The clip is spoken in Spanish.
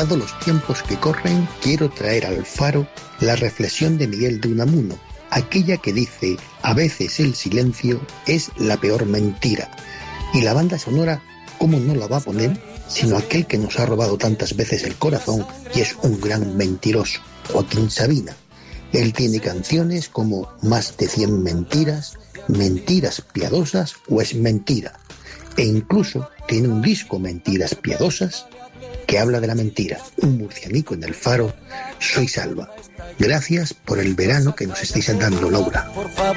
dados los tiempos que corren, quiero traer al faro la reflexión de Miguel de Unamuno, aquella que dice: a veces el silencio es la peor mentira. Y la banda sonora, ¿cómo no la va a poner sino aquel que nos ha robado tantas veces el corazón y es un gran mentiroso, Joaquín Sabina? Él tiene canciones como Más de 100 mentiras, Mentiras piadosas o Es mentira. E incluso tiene un disco, Mentiras piadosas, que habla de la mentira. Un murcianico en el faro, soy Salva. Gracias por el verano que nos estáis dando, Laura.